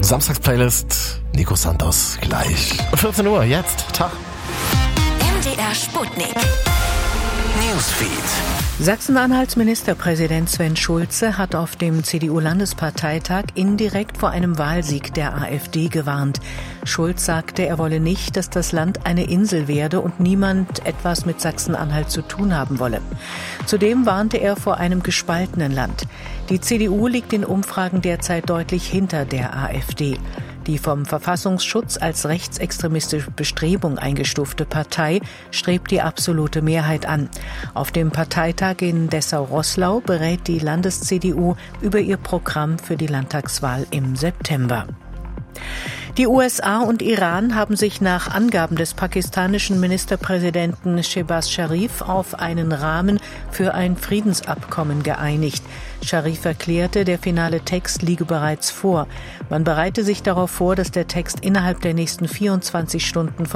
Samstagsplaylist, Nico Santos gleich. 14 Uhr, jetzt, Tag. MDR Sputnik. Newsfeed. Sachsen-Anhalts Ministerpräsident Sven Schulze hat auf dem CDU-Landesparteitag indirekt vor einem Wahlsieg der AfD gewarnt. Schulz sagte, er wolle nicht, dass das Land eine Insel werde und niemand etwas mit Sachsen-Anhalt zu tun haben wolle. Zudem warnte er vor einem gespaltenen Land. Die CDU liegt in Umfragen derzeit deutlich hinter der AfD. Die vom Verfassungsschutz als rechtsextremistische Bestrebung eingestufte Partei strebt die absolute Mehrheit an. Auf dem Parteitag in Dessau-Roßlau berät die Landes-CDU über ihr Programm für die Landtagswahl im September. Die USA und Iran haben sich nach Angaben des pakistanischen Ministerpräsidenten Shehbaz Sharif auf einen Rahmen für ein Friedensabkommen geeinigt. Sharif erklärte, der finale Text liege bereits vor. Man bereite sich darauf vor, dass der Text innerhalb der nächsten 24 Stunden